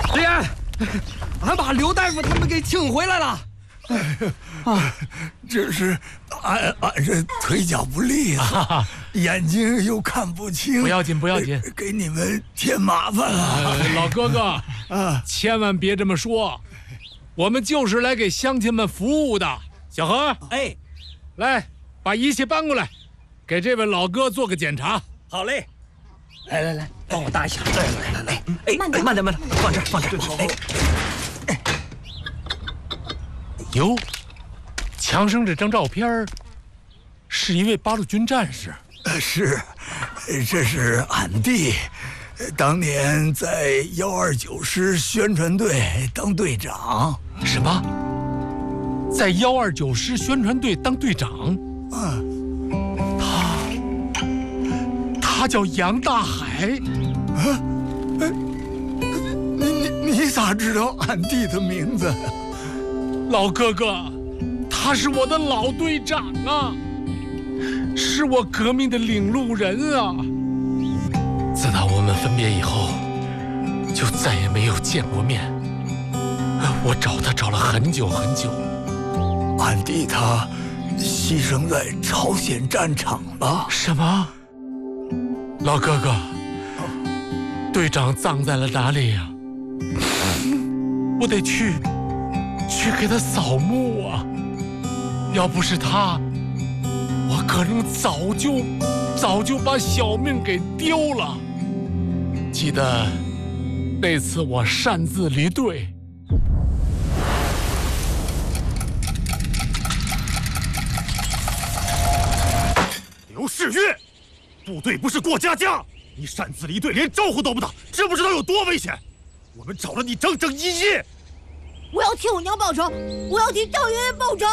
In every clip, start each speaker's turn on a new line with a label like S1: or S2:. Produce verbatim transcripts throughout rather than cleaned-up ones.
S1: 李岩，俺把刘大夫他们给请回来了。
S2: 啊，只是俺俺这腿脚不利啊，眼睛又看不清。
S3: 不要紧，不要紧，
S2: 给你们添麻烦了。
S3: 呃、老哥哥啊，千万别这么说，我们就是来给乡亲们服务的。小何，
S1: 哎，
S3: 来把仪器搬过来，给这位老哥做个检查。
S1: 好嘞。来来来，帮我搭一下。来来来来，哎，慢点慢点慢点，放这放这。对，好。哎。
S3: 哟，墙上这张照片是一位八路军战士。
S2: 呃，是，这是俺弟，当年在幺二九师宣传队当队长。
S3: 什么？在幺二九师宣传队当队长？
S2: 嗯，
S3: 他他叫杨大海。
S2: 啊，你你你咋知道俺弟的名字？
S3: 老哥哥，他是我的老队长啊，是我革命的领路人啊。自打我们分别以后，就再也没有见过面。我找他找了很久很久。
S2: 俺弟他牺牲在朝鲜战场了。
S3: 什么？老哥哥，队长葬在了哪里呀？我得去。去给他扫墓啊！要不是他，我可能早就早就把小命给丢了。记得那次我擅自离队，
S4: 刘世月，部队不是过家家，你擅自离队，连招呼都不打，知不知道有多危险？我们找了你整整一夜。
S5: 我要替我娘报仇，我要替赵爷爷报仇。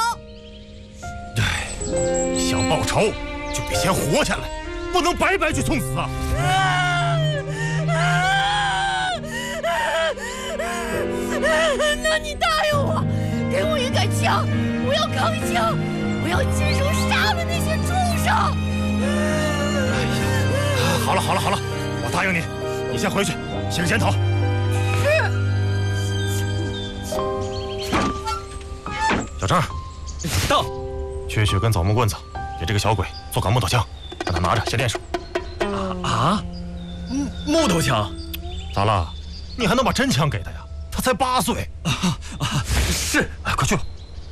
S4: 对，想报仇就得先活下来，不能白白去送死啊！
S5: 那你答应我，给我一杆枪，我要扛枪，我要亲手杀了那些畜生。
S4: 哎呀，好了好了好了，我答应你，你先回去，洗个检讨。小张，
S1: 到，
S4: 去取根枣木棍子，给这个小鬼做杆木头枪，让他拿着先练手。
S1: 啊啊！木头枪？
S4: 咋了？你还能把真枪给他呀？他才八岁。
S1: 啊啊！是，
S4: 哎，快去吧。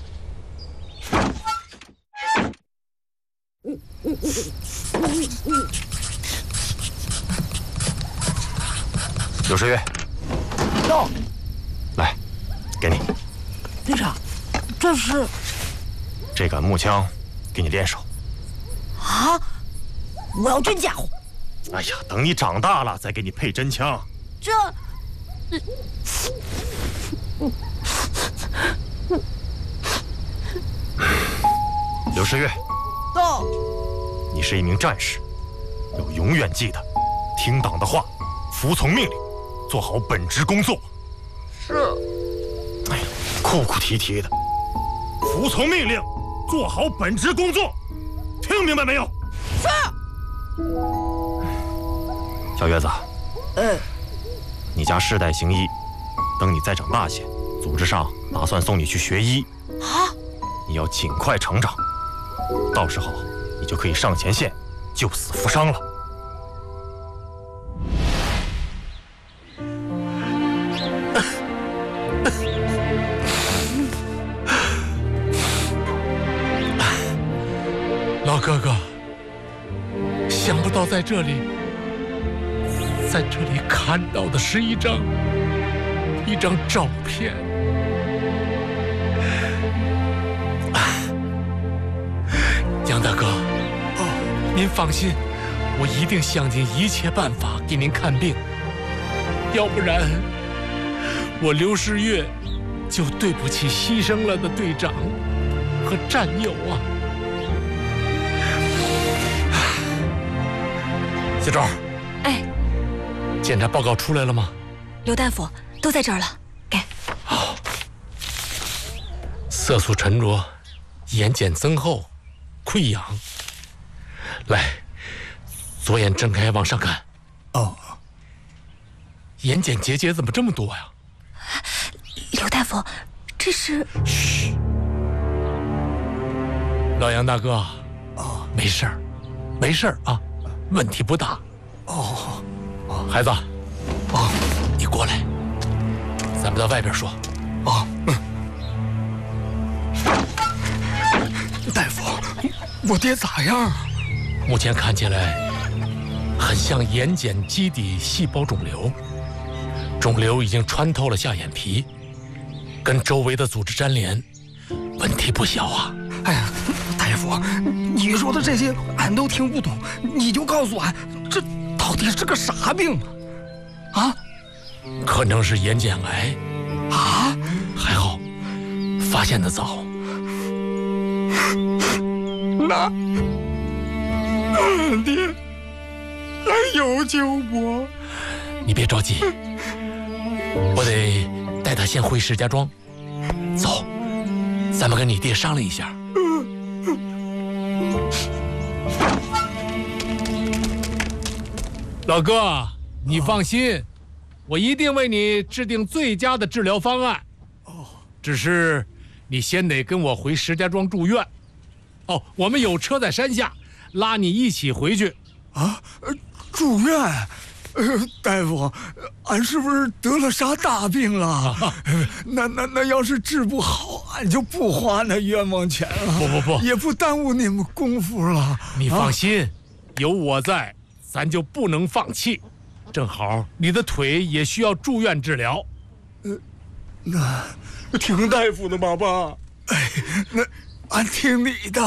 S4: 刘世月，
S5: 到，
S4: 来，给你。
S5: 队长。这是
S4: 这杆木枪，给你练手。
S5: 啊！我要真家伙。
S4: 哎呀，等你长大了再给你配真枪。
S5: 这……
S4: 刘世月，
S5: 到。
S4: 你是一名战士，要永远记得听党的话，服从命令，做好本职工作。
S5: 是。
S4: 哎呀，哭哭啼啼的。服从命令，做好本职工作，听明白没有？
S5: 是。
S4: 小月子，
S5: 嗯，
S4: 你家世代行医，等你再长大些，组织上打算送你去学医。
S5: 啊！
S4: 你要尽快成长，到时候你就可以上前线救死扶伤了。
S3: 老哥哥，想不到在这里，在这里看到的是一张一张照片。杨大哥，哦，您放心，我一定想尽一切办法给您看病，要不然我刘世月就对不起牺牲了的队长和战友啊。小周，
S6: 哎，
S3: 检查报告出来了吗？
S6: 刘大夫，都在这儿了，给。
S3: 好。色素沉着，眼睑增厚，溃疡。来，左眼睁开往上看。
S2: 哦。
S3: 眼睑结节怎么这么多呀？
S6: 刘大夫，这是……
S3: 嘘，老杨大哥，哦，没事儿，没事儿啊，问题不大。
S2: 哦，
S3: 孩子，哦，你过来，咱们到外边说。
S2: 哦，嗯。大夫，我爹咋样？
S3: 目前看起来很像眼睑基底细胞肿瘤，肿瘤已经穿透了下眼皮，跟周围的组织粘连，问题不小啊。
S7: 哎呀，大夫，你说的这些俺都听不懂，你就告诉俺，这到底是个啥病啊？啊？
S3: 可能是眼睑癌。
S7: 啊？
S3: 还好，发现的早。
S7: 那那俺爹还有救不？
S3: 你别着急，我得带他先回石家庄。走，咱们跟你爹商量一下。老哥，你放心，我一定为你制定最佳的治疗方案。哦，只是你先得跟我回石家庄住院。哦，我们有车在山下，拉你一起回去。
S2: 啊，住院？呃，大夫，俺是不是得了啥大病了？啊、那那那要是治不好，俺就不花那冤枉钱了。
S3: 不不不，
S2: 也不耽误你们功夫了。
S3: 你放心，啊、有我在，咱就不能放弃。正好你的腿也需要住院治疗。
S2: 呃，那听大夫的吧，爸。哎，那俺听你的。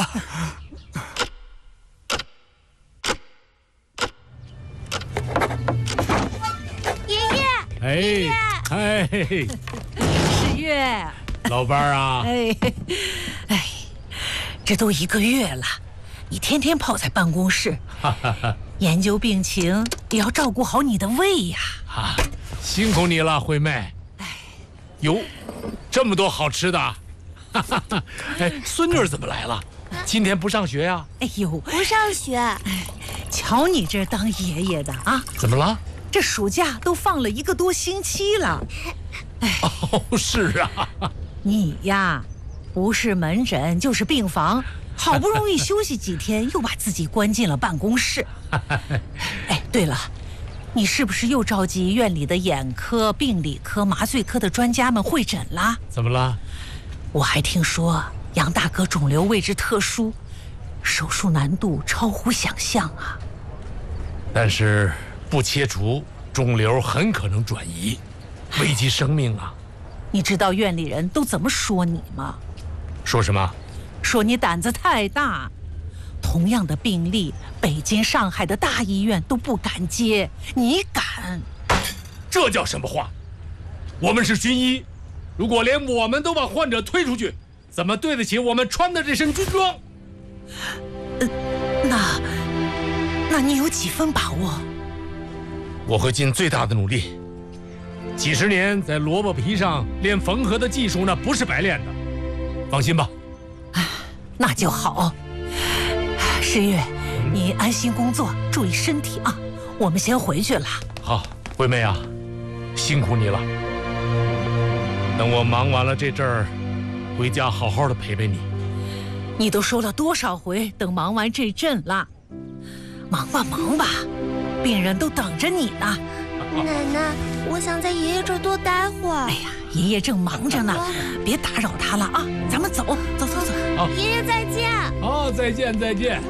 S5: 爷爷，
S3: 哎哎，
S5: 十月，
S3: 老伴儿啊，
S5: 哎哎，这都一个月了，你天天泡在办公室，研究病情，也要照顾好你的胃呀。
S3: 啊，辛苦你了，惠妹。哎，哟，这么多好吃的。哎，孙女儿怎么来了？今天不上学呀？
S5: 哎呦，
S8: 不上学。
S5: 哎，瞧你这当爷爷的啊！
S3: 怎么了？
S5: 这暑假都放了一个多星期了。
S3: 哎，哦，是啊。
S5: 你呀，不是门诊就是病房，好不容易休息几天，又把自己关进了办公室。哎，对了，你是不是又召集院里的眼科、病理科、麻醉科的专家们会诊啦？
S3: 怎么了？
S5: 我还听说杨大哥肿瘤位置特殊，手术难度超乎想象啊。
S3: 但是不切除，肿瘤很可能转移，危及生命啊！
S5: 你知道院里人都怎么说你吗？
S3: 说什么？
S5: 说你胆子太大，同样的病例，北京、上海的大医院都不敢接，你敢？
S3: 这叫什么话？我们是军医，如果连我们都把患者推出去，怎么对得起我们穿的这身军装？
S5: 呃，那，那你有几分把握？
S3: 我会尽最大的努力。几十年在萝卜皮上练缝合的技术，那不是白练的。放心吧。
S5: 那就好。十月，你安心工作，注意身体啊。我们先回去了。
S3: 好，惠妹啊，辛苦你了。等我忙完了这阵儿，回家好好的陪陪你。
S5: 你都说了多少回，等忙完这阵了。忙吧忙吧，病人都等着你呢。
S8: 奶奶，我想在爷爷这儿多待会儿。
S5: 哎呀，爷爷正忙着呢，别打扰他了啊！咱们走，走走走。
S3: 好，
S8: 爷爷再见。
S3: 好，再见再见。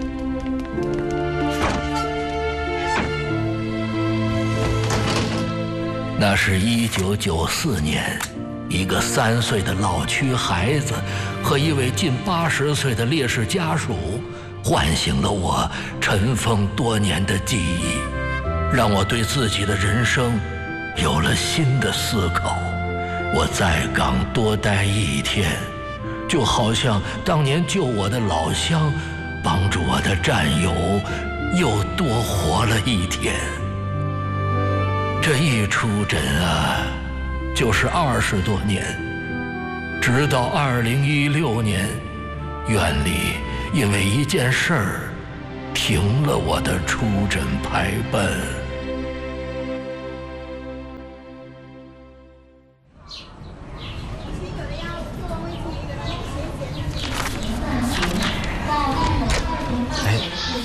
S2: 那是一九九四年，一个三岁的老区孩子和一位近八十岁的烈士家属，唤醒了我尘封多年的记忆，让我对自己的人生有了新的思考。我在岗多待一天，就好像当年救我的老乡，帮助我的战友又多活了一天。这一出诊啊，就是二十多年，直到二零一六年，院里因为一件事儿，停了我的出诊排班。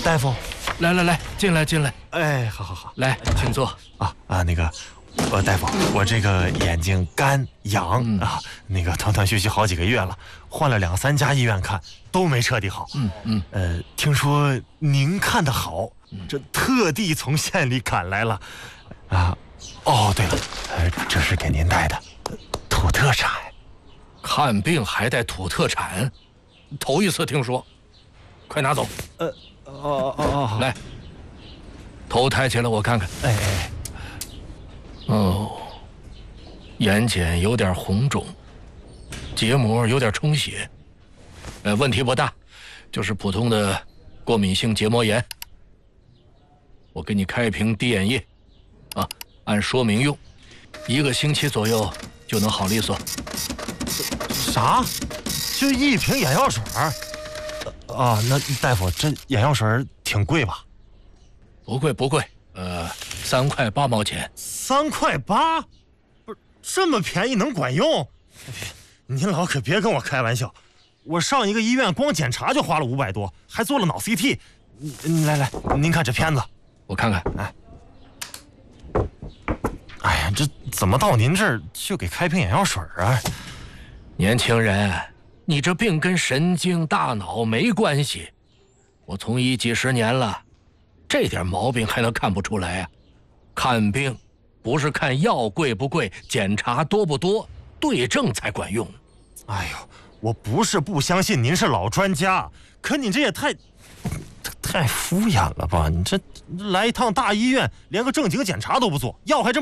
S4: 大夫，
S2: 来来来，进来进来。
S4: 哎，好好好，
S2: 来，请坐。
S4: 啊啊，那个，呃，大夫，我这个眼睛干痒、嗯、啊，那个断断续续好几个月了，换了两三家医院看，都没彻底好。
S2: 嗯嗯，
S4: 呃，听说您看得好，这特地从县里赶来了。啊，哦，对了，呃，这是给您带的土特产。
S2: 看病还带土特产，头一次听说。快拿走。
S4: 呃，哦哦哦，
S2: 来，头抬起来，我看看。
S4: 哎哎，
S2: 哦，眼睑有点红肿，结膜有点充血，呃，问题不大，就是普通的过敏性结膜炎。我给你开一瓶滴眼液，啊，按说明用，一个星期左右就能好利索。
S4: 啥？就一瓶眼药水？啊，那大夫，这眼药水挺贵吧？
S2: 不贵不贵，呃，三块八毛钱。
S4: 三块八？不是这么便宜能管用？您老可别跟我开玩笑，我上一个医院光检查就花了五百多，还做了脑 C T。来来，您看这片子，
S2: 我看看。
S4: 哎，哎呀，这怎么到您这儿就给开瓶眼药水啊？
S2: 年轻人，你这病跟神经大脑没关系，我从医几十年了，这点毛病还能看不出来啊？看病不是看药贵不贵，检查多不多，对症才管用。
S4: 哎呦，我不是不相信您是老专家，可你这也太太敷衍了吧？你这来一趟大医院，连个正经检查都不做，药还这么